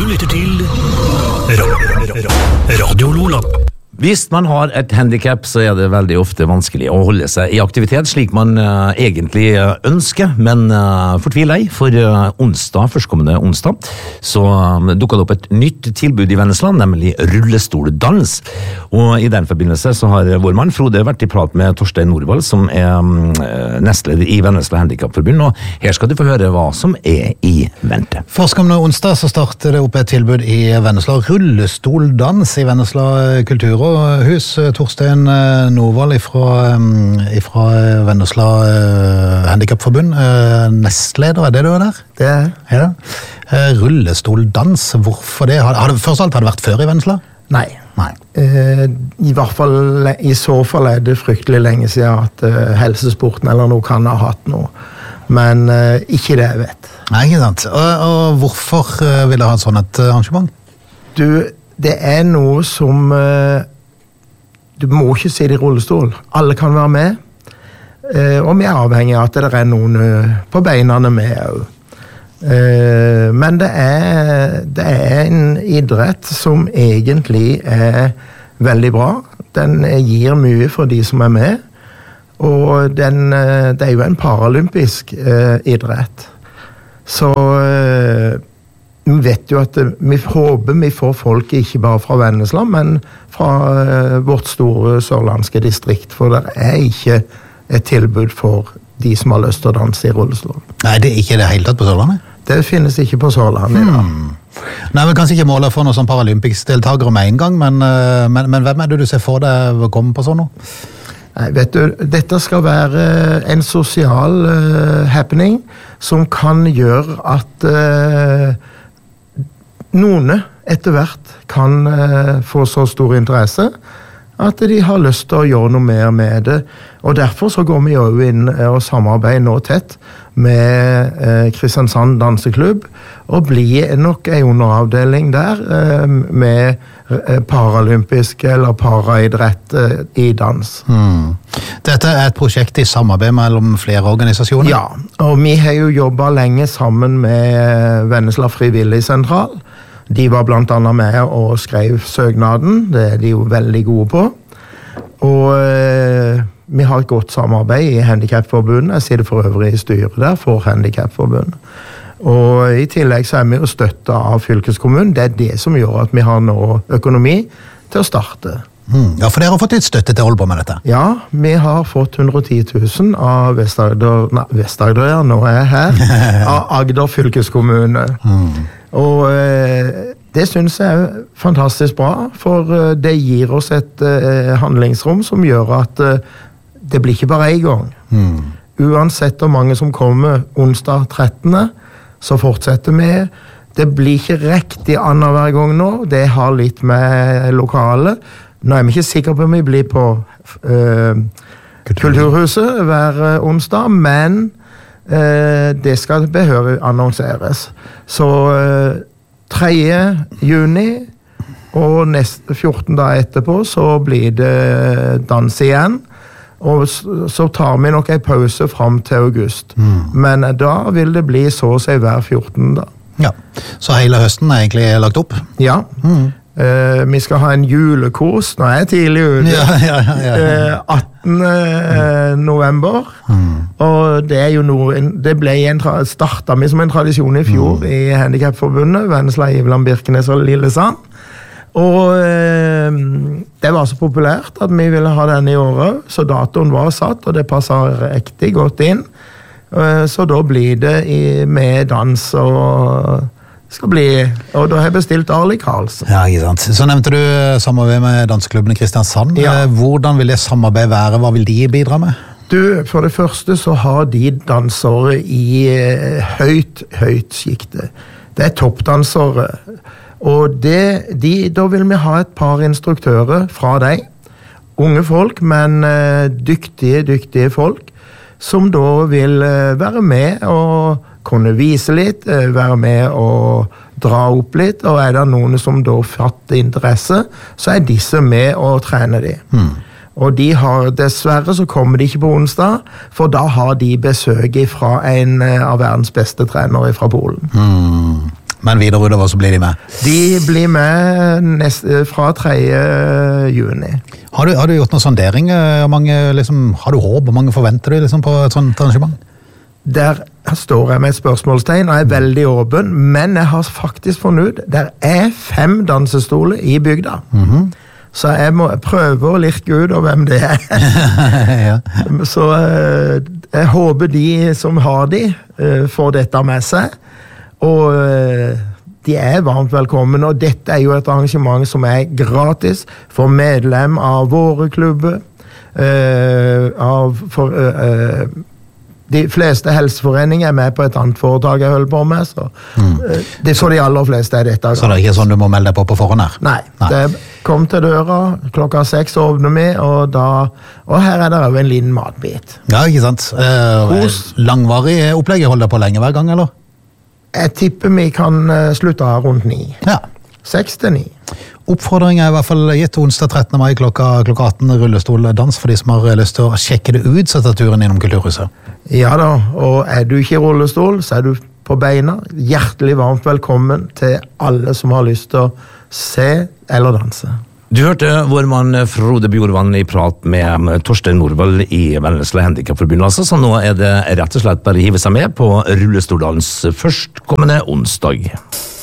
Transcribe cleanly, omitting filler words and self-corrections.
lytter til Radio Lola. Hvis man har et handicap, så det veldig ofte vanskelig å holde seg i aktivitet slik man egentlig ønsker, men fortvil ei, for førstkommende onsdag, så dukket det opp et nytt tilbud i Vennesla, nemlig rullestoldans. Og i den forbindelse så har vår mann Frode vært i prat med Torstein Norvald, som nestleder i Vennesla Handicapforbund, og her skal du få høre hva som i vente. Førstkommende onsdag så starter det opp et tilbud i Vennesla, rullestoldans i Vennesla Kultur- hus. Torstein Norvald fra Vennesla Handicapforbund, nestleder, det du der? Det Ja. Rullestoldans, hvorfor det? Først og alt, har det vært før i Vennesla? Nei. Nei. I hvert fall, i så fall det fryktelig lenge siden at helsesporten eller noe kan ha hatt noe. Men ikke det jeg vet. Nei, ikke sant. Og hvorfor vil jeg ha et sånt et arrangement? Det noe som du må ikke sitte i rullestol. Alle kan være med. Og vi avhengig av at det noen på beinene med. Men det en idrett som egentlig veldig bra. Den gir mye for de som med. Og det jo en paralympisk idrett. Så vi vet jo at vi håper vi får folk ikke bare fra Vennesla, men fra vårt store sørlandske distrikt, for det ikke et tilbud for de som har lyst til å danse i rullestol. Nei, det ikke det helt tatt på Sørlandet? Det finnes ikke på Sørlandet i dag. Nei, men kanskje ikke målet for noen sånn paralympics-deltagere med en gang, men hvem det du ser for deg å komme på sånn nå? Nei, vet du, dette skal være en sosial happening som kan gjøre at noen etter hvert kan få så stor interesse at de har lyst til å gjøre noe mer med det. Og derfor så går vi jo inn og samarbeider nå tett med Kristiansand Danseklubb og blir nok en underavdeling der med paralympisk eller paraidrett i dans. Dette et prosjekt i samarbeid mellom flere organisasjoner? Ja, og vi har jo jobbet lenge sammen med Vennesla Frivillig Sentral. De var blant annet med og skrev søknaden, det de jo veldig gode på. Og vi har et godt samarbeid i Handicapforbundet, jeg sitter for øvrig i styret der for Handicapforbundet. Og i tillegg så vi jo støttet av fylkeskommunen, det det som gjør at vi har nå økonomi til å starte. Ja, for dere har fått litt støtte til å holde på med dette? Ja, vi har fått 110 000 av Vest-Agder, ja, nå jeg her, av Agder fylkeskommune. Og det synes jeg fantastisk bra, for det gir oss et handlingsrom som gjør at det blir ikke bare en gang. Uansett hvor mange som kommer onsdag 13., så fortsetter vi. Det blir ikke riktig annenhver gang nå, det har litt med lokale. Nå vi ikke sikre på om vi blir på Kulturhuset hver onsdag, men det skal behørig annonseres. Så 3. juni og 14 dager etterpå så blir det dans igjen. Og så tar vi nok en pause frem til august. Men da vil det bli så å si hver 14 da. Ja, så hele høsten egentlig lagt opp? Ja. Vi skal ha en julekos, nå jeg tidlig ute, 18. november, og det jo noe, det startet vi som en tradisjon i fjor i Handicapforbundet, Vennesla, Iveland, Birkenes og Lillesand, og det var så populært at vi ville ha den i året, så datoen var satt, og det passet riktig godt inn, så da blir det med dans og skal bli, og da har jeg bestilt Arli Karlsen. Ja, ikke sant. Så nevnte du samarbeid med Danseklubben i Kristiansand. Ja. Hvordan vil det samarbeid være? Hva vil de bidra med? Du, for det første så har de dansere i høyt skikte. Det toppdansere. Og da vil vi ha et par instruktører fra deg. Unge folk, men dyktige folk, som da vil være med og kunne vise litt, være med og dra opp litt, og det noen som da fatter interesse, så disse med å trene de. Og dessverre så kommer de ikke på onsdag, for da har de besøk fra en av verdens beste trenere fra Polen. Men videre utover så blir de med. De blir med fra 3. juni. Har du gjort noen sondering? Har du håp, og mange forventer du liksom, på et sånt arrangement? Der står jeg med et spørsmålstegn, og jeg er veldig åpen, men jeg har faktisk funnet ut, der er 5 dansestoler i bygda. Så jeg må prøve å lirke ut av hvem det er. Ja. Så jeg håper de som har de, får dette med seg, og de er varmt velkommen, og dette er jo et arrangement som er gratis for medlem av våre klubber, de fleste helseforeninger er med på et annet foretak jeg holder på med, så det er for de aller fleste er dette. Så det er ikke sånn du må melde deg på forhånd her? Nei. Det kom til døra, 6:00 åpner vi, og her er det jo en liten matbit. Ja, ikke sant? Langvarig opplegg holder på lenge hver gang, eller? Jeg tipper vi kan slutte her rundt 9. Ja. 6 til 9. Oppfordring er i hvert fall gitt onsdag 13. mai klokka 18 rullestoldans for de som har lyst til å sjekke det ut, så tar turen innom Kulturhuset. Ja da, og er du ikke i rullestol, så er du på beina. Hjertelig varmt velkommen til alle som har lyst til å se eller danse. Du hørte vår mann Frode Bjorvann i prat med Torstein Norvald i Vennesla Handicapforbund, altså, så nå er det rett og slett bare å hive seg med på rullestoldans førstkommende onsdag.